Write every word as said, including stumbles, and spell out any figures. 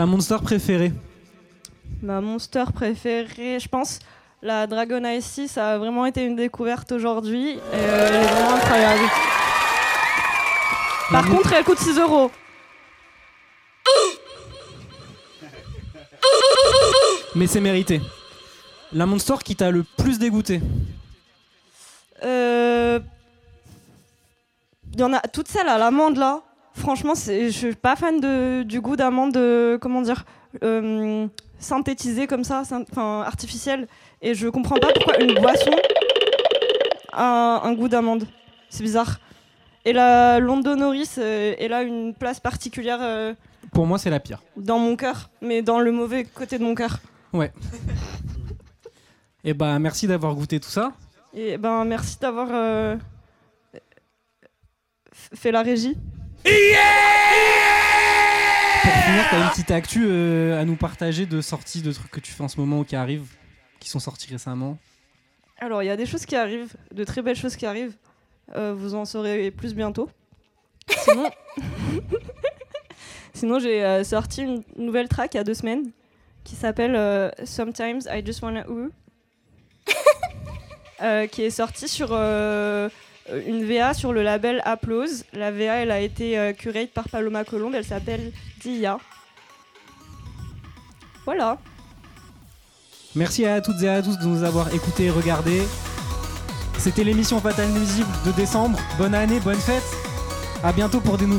Ta monster préférée? Ma monster préférée, je pense, la Dragon Icy, ça a vraiment été une découverte aujourd'hui. Et euh, elle est vraiment incroyable. Par La contre, elle coûte six euros. Mais c'est mérité. La monster qui t'a le plus dégoûté? Euh... Il y en a toutes celles à l'amande là. Franchement, c'est... je suis pas fan de... du goût d'amande, euh, comment dire, euh, synthétisé comme ça, syn... enfin artificiel. Et je comprends pas pourquoi une boisson a un, un goût d'amande. C'est bizarre. Et la Lando Norris, euh, elle a une place particulière euh, Pour moi, c'est la pire. dans mon cœur, mais dans le mauvais côté de mon cœur. Ouais. Et bah, merci d'avoir goûté tout ça. Et ben merci d'avoir euh, f- fait la régie. Pour finir, t'as une petite actu euh, à nous partager de sorties de trucs que tu fais en ce moment ou qui arrivent, qui sont sortis récemment? Alors il y a des choses qui arrivent, de très belles choses qui arrivent. Euh, vous en saurez plus bientôt. Sinon, Sinon j'ai euh, sorti une nouvelle track il y a deux semaines qui s'appelle euh, Sometimes I Just Wanna Ooh, euh, qui est sortie sur euh, une V A sur le label Applause. La V A elle a été euh, curate par Paloma Colombe, elle s'appelle Dia. Voilà. Merci à toutes et à tous de nous avoir écoutés et regardés. C'était l'émission Fatal Nuisible de décembre. Bonne année, bonne fête. À bientôt pour des nouveaux